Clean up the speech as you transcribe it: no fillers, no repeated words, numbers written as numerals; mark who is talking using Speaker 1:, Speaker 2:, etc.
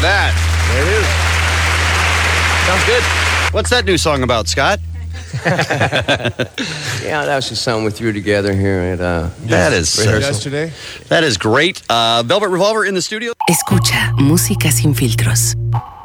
Speaker 1: that.
Speaker 2: There it is.
Speaker 1: Sounds good. What's that new song about, Scott?
Speaker 3: Yeah, that was just something we threw together here at
Speaker 1: That is
Speaker 2: Yesterday.
Speaker 1: That is great. Velvet Revolver in the studio.
Speaker 4: Escucha Música Sin Filtros.